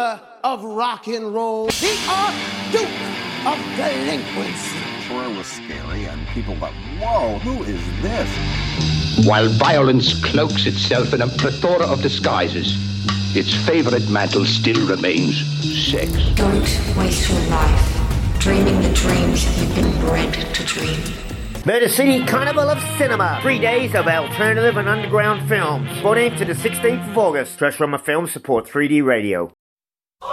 mother of rock and roll, the Archduke of delinquency. Sure, it was scary, and people thought, whoa, who is this? While violence cloaks itself in a plethora of disguises, its favorite mantle still remains sex. Don't waste your life dreaming the dreams you've been bred to dream. Murder City Carnival of Cinema. 3 days of alternative and underground films. 14th to the 16th of August. Trash Rummer Films support 3D Radio.